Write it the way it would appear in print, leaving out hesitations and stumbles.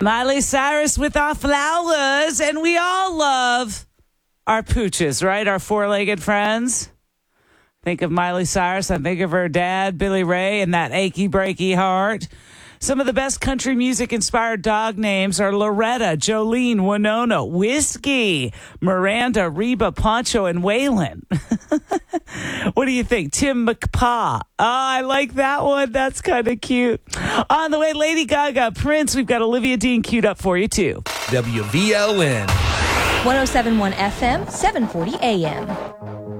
Miley Cyrus with our flowers, and we all love our pooches, right? Our four-legged friends. Think of Miley Cyrus, I think of her dad, Billy Ray, and that achy breaky heart. Some of the best country music-inspired dog names are Loretta, Jolene, Winona, Whiskey, Miranda, Reba, Poncho, and Waylon. What do you think? Tim McPaw. Oh, I like that one. That's kind of cute. On the way, Lady Gaga, Prince. We've got Olivia Dean queued up for you, too. WVLN. 107.1 FM, 740 AM.